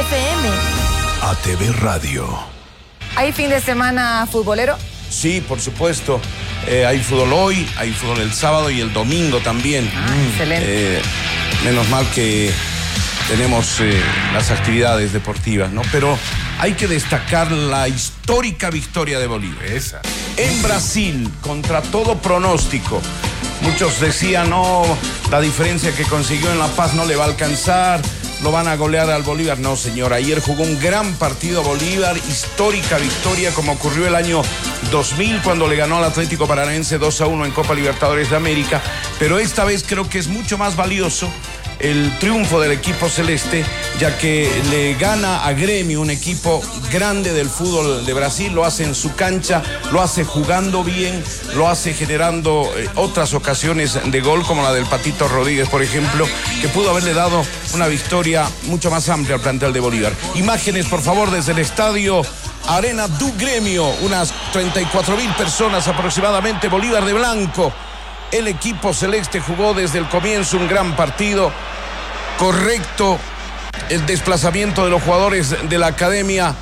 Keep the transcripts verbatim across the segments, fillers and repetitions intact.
F M. A T V Radio. ¿Hay fin de semana futbolero? Sí, por supuesto. Eh, hay fútbol hoy, hay fútbol el sábado y el domingo también. Ah, mm. Excelente. Eh, menos mal que tenemos eh, las actividades deportivas, ¿no? Pero hay que destacar la histórica victoria de Bolívar. Esa. En Brasil, contra todo pronóstico. Muchos decían, no, la diferencia que consiguió en La Paz no le va a alcanzar, lo van a golear al Bolívar. No, señor, ayer jugó un gran partido Bolívar, histórica victoria como ocurrió el año dos mil cuando le ganó al Atlético Paranaense dos a uno en Copa Libertadores de América, pero esta vez creo que es mucho más valioso el triunfo del equipo celeste, ya que le gana a Gremio, un equipo grande del fútbol de Brasil, lo hace en su cancha, lo hace jugando bien, lo hace generando eh, otras ocasiones de gol, como la del Patito Rodríguez, por ejemplo, que pudo haberle dado una victoria mucho más amplia al plantel de Bolívar. Imágenes, por favor, desde el estadio Arena do Gremio, unas treinta y cuatro mil personas aproximadamente, Bolívar de blanco. El equipo celeste jugó desde el comienzo un gran partido, correcto el desplazamiento de los jugadores de la academia.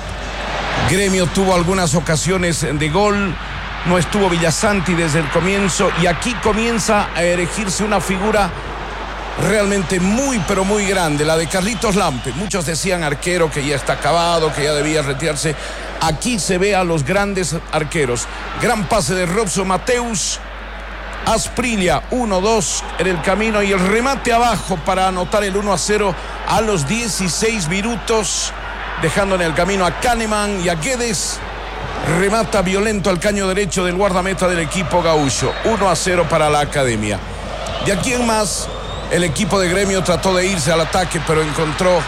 Gremio tuvo algunas ocasiones de gol, no estuvo Villasanti desde el comienzo y aquí comienza a erigirse una figura realmente muy pero muy grande, la de Carlitos Lampe. Muchos decían arquero que ya está acabado, que ya debía retirarse. Aquí se ve a los grandes arqueros. Gran pase de Robson Mateus. Asprilla, uno dos en el camino y el remate abajo para anotar el uno a cero a los dieciséis minutos, dejando en el camino a Kahneman y a Guedes. Remata violento al caño derecho del guardameta del equipo gaúcho. uno a cero para la academia. De aquí en más, el equipo de Gremio trató de irse al ataque, pero encontró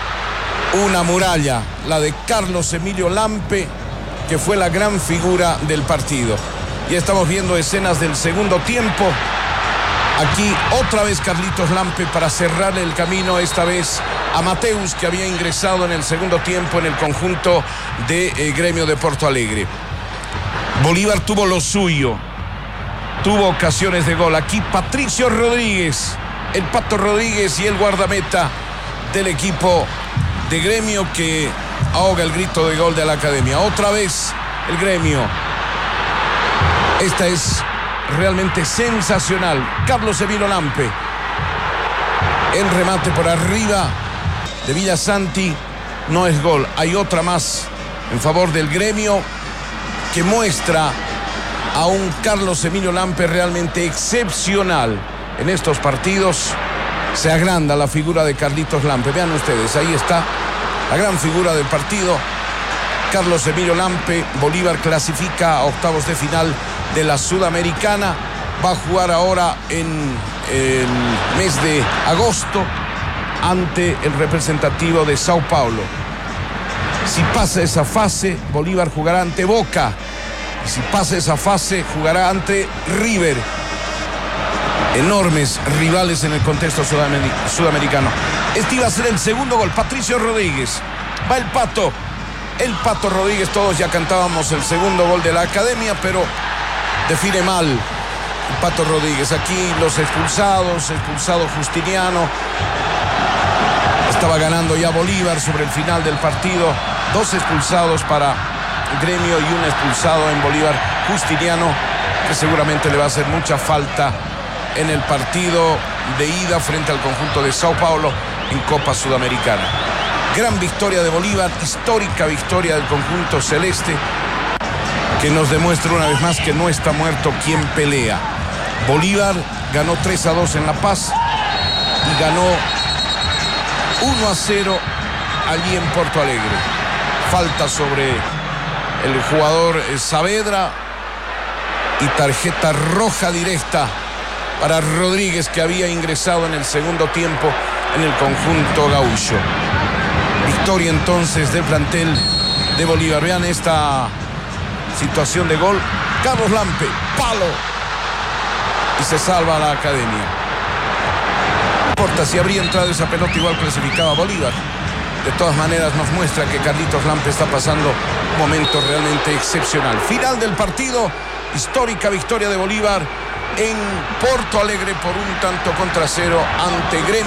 una muralla, la de Carlos Emilio Lampe, que fue la gran figura del partido. Ya estamos viendo escenas del segundo tiempo. Aquí otra vez Carlitos Lampe para cerrarle el camino, esta vez a Mateus, que había ingresado en el segundo tiempo en el conjunto de eh, Gremio de Porto Alegre. Bolívar tuvo lo suyo, tuvo ocasiones de gol. Aquí Patricio Rodríguez, el Pato Rodríguez y el guardameta del equipo de Gremio, que ahoga el grito de gol de la academia. Otra vez el Gremio. Esta es realmente sensacional. Carlos Emilio Lampe. El remate por arriba de Villasanti no es gol. Hay otra más en favor del Gremio que muestra a un Carlos Emilio Lampe realmente excepcional. En estos partidos se agranda la figura de Carlitos Lampe. Vean ustedes, ahí está la gran figura del partido. Carlos Emilio Lampe. Bolívar clasifica a octavos de final de la Sudamericana. Va a jugar ahora en el mes de agosto ante el representativo de Sao Paulo. Si pasa esa fase, Bolívar jugará ante Boca. Y si pasa esa fase, jugará ante River. Enormes rivales en el contexto sudamer- sudamericano. Este iba a ser el segundo gol. Patricio Rodríguez. Va el Pato. El Pato Rodríguez. Todos ya cantábamos el segundo gol de la academia, pero define mal el Pato Rodríguez. Aquí los expulsados, expulsado Justiniano. Estaba ganando ya Bolívar sobre el final del partido. Dos expulsados para Gremio y un expulsado en Bolívar, Justiniano, que seguramente le va a hacer mucha falta en el partido de ida frente al conjunto de Sao Paulo en Copa Sudamericana. Gran victoria de Bolívar, histórica victoria del conjunto celeste, que nos demuestra una vez más que no está muerto quien pelea. Bolívar ganó tres a dos en La Paz y ganó uno a cero allí en Porto Alegre. Falta sobre el jugador Saavedra y tarjeta roja directa para Rodríguez, que había ingresado en el segundo tiempo en el conjunto gaúcho. Victoria entonces del plantel de Bolívar. Vean esta situación de gol. Carlos Lampe, palo, y se salva la academia. No importa si habría entrado esa pelota, igual clasificaba Bolívar. De todas maneras nos muestra que Carlitos Lampe está pasando un momento realmente excepcional. Final del partido, histórica victoria de Bolívar en Porto Alegre por un tanto contra cero ante Gremio.